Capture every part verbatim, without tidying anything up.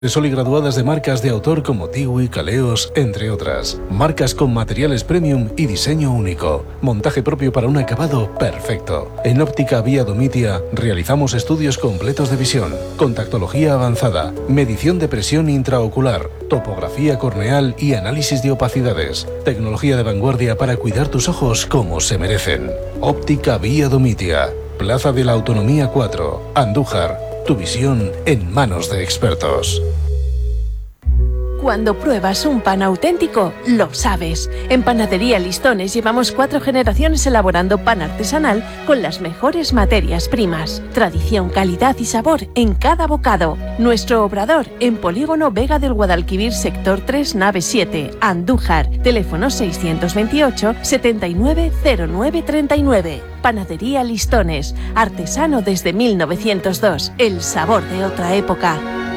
Sol y graduadas de marcas de autor como Tiwi, Caleos, entre otras. Marcas con materiales premium y diseño único. Montaje propio para un acabado perfecto. En Óptica Vía Domitia realizamos estudios completos de visión, contactología avanzada, medición de presión intraocular, topografía corneal y análisis de opacidades. Tecnología de vanguardia para cuidar tus ojos como se merecen. Óptica Vía Domitia. Plaza de la Autonomía cuatro, Andújar. Tu visión en manos de expertos. Cuando pruebas un pan auténtico, lo sabes. En Panadería Listones llevamos cuatro generaciones elaborando pan artesanal con las mejores materias primas. Tradición, calidad y sabor en cada bocado. Nuestro obrador en Polígono Vega del Guadalquivir, sector tres, nave siete, Andújar. Teléfono seiscientos veintiocho, setenta y nueve, cero nueve treinta y nueve. Panadería Listones, artesano desde mil novecientos dos. El sabor de otra época.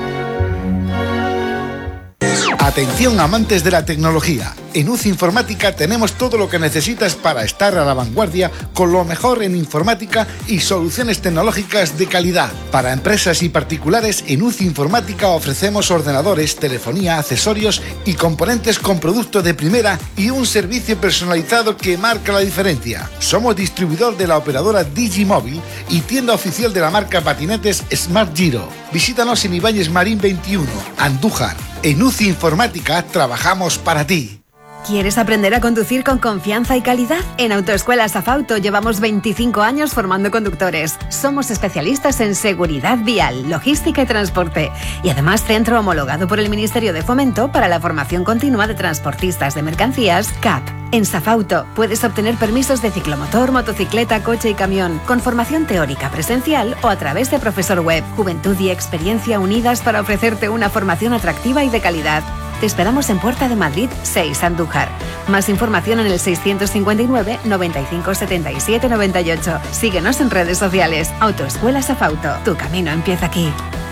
Atención amantes de la tecnología. En U C I Informática tenemos todo lo que necesitas para estar a la vanguardia con lo mejor en informática y soluciones tecnológicas de calidad. Para empresas y particulares, en U C I Informática ofrecemos ordenadores, telefonía, accesorios y componentes con producto de primera y un servicio personalizado que marca la diferencia. Somos distribuidor de la operadora Digimóvil y tienda oficial de la marca patinetes Smart Giro. Visítanos en Ibáñez Marín veintiuno, Andújar. En U C I Informática trabajamos para ti. ¿Quieres aprender a conducir con confianza y calidad? En Autoescuela Safauto llevamos veinticinco años formando conductores. Somos especialistas en seguridad vial, logística y transporte. Y además centro homologado por el Ministerio de Fomento para la formación continua de transportistas de mercancías, C A P. En Safauto puedes obtener permisos de ciclomotor, motocicleta, coche y camión, con formación teórica presencial o a través de profesor web. Juventud y experiencia unidas para ofrecerte una formación atractiva y de calidad. Te esperamos en Puerta de Madrid seis, Andújar. Más información en el seiscientos cincuenta y nueve, noventa y cinco, setenta y siete, noventa y ocho. Síguenos en redes sociales. Autoescuela Safauto. Tu camino empieza aquí.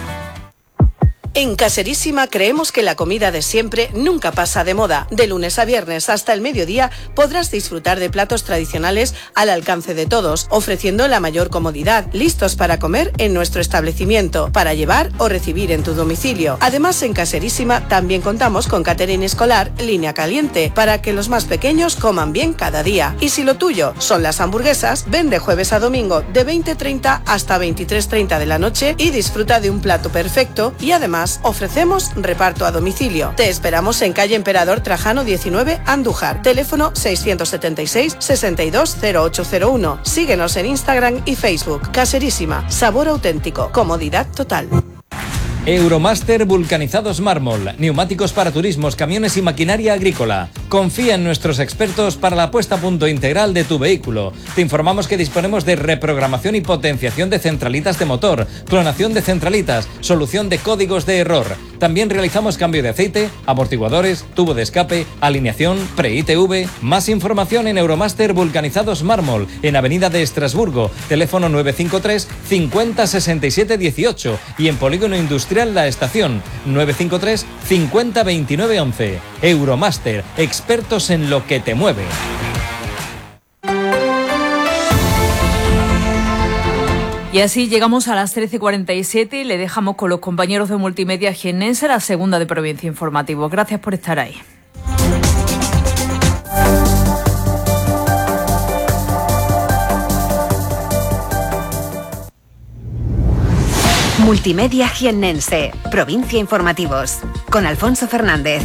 En Caserísima creemos que la comida de siempre nunca pasa de moda. De lunes a viernes hasta el mediodía podrás disfrutar de platos tradicionales al alcance de todos, ofreciendo la mayor comodidad, listos para comer en nuestro establecimiento, para llevar o recibir en tu domicilio. Además, en Caserísima también contamos con catering escolar, línea caliente, para que los más pequeños coman bien cada día. Y si lo tuyo son las hamburguesas, ven de jueves a domingo de veinte treinta hasta veintitrés treinta de la noche y disfruta de un plato perfecto y además ofrecemos reparto a domicilio. Te esperamos en calle Emperador Trajano diecinueve, Andújar. Teléfono seiscientos setenta y seis, sesenta y dos, cero ocho cero uno. Síguenos en Instagram y Facebook. Caserísima. Sabor auténtico. Comodidad total. Euromaster Vulcanizados Mármol, neumáticos para turismos, camiones y maquinaria agrícola. Confía en nuestros expertos para la puesta a punto integral de tu vehículo. Te informamos que disponemos de reprogramación y potenciación de centralitas de motor, clonación de centralitas, solución de códigos de error. También realizamos cambio de aceite, amortiguadores, tubo de escape, alineación, pre-I T V. Más información en Euromaster Vulcanizados Mármol, en Avenida de Estrasburgo, teléfono nueve cinco tres, cincuenta, sesenta y siete, dieciocho y en Polígono Industrial La Estación, nueve cinco tres, cincuenta, veintinueve, once. Euromaster, expertos en lo que te mueve. Y así llegamos a las trece cuarenta y siete y le dejamos con los compañeros de Multimedia Jiennense, la segunda de Provincia Informativo. Gracias por estar ahí. Multimedia Jiennense, Provincia Informativos, con Alfonso Fernández.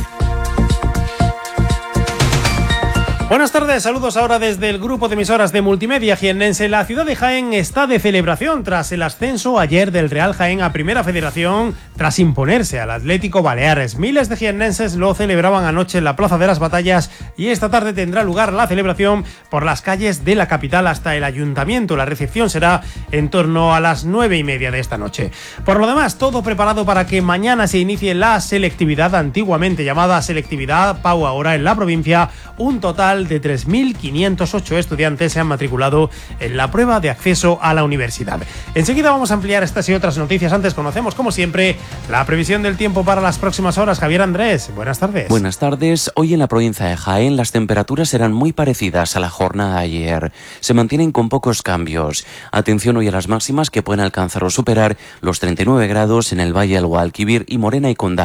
Buenas tardes, saludos ahora desde el grupo de emisoras de Multimedia Jiennense. La ciudad de Jaén está de celebración tras el ascenso ayer del Real Jaén a Primera Federación, tras imponerse al Atlético Baleares. Miles de jiennenses lo celebraban anoche en la Plaza de las Batallas y esta tarde tendrá lugar la celebración por las calles de la capital hasta el ayuntamiento. La recepción será en torno a las nueve y media de esta noche. Por lo demás, todo preparado para que mañana se inicie la selectividad, antiguamente llamada selectividad P A U ahora en la provincia, un total total de tres mil quinientos ocho estudiantes se han matriculado en la prueba de acceso a la universidad. Enseguida vamos a ampliar estas y otras noticias. Antes conocemos, como siempre, la previsión del tiempo para las próximas horas. Javier Andrés, buenas tardes. Buenas tardes. Hoy en la provincia de Jaén las temperaturas serán muy parecidas a la jornada de ayer. Se mantienen con pocos cambios. Atención hoy a las máximas que pueden alcanzar o superar los treinta y nueve grados en el Valle del Guadalquivir y Morena y Condal.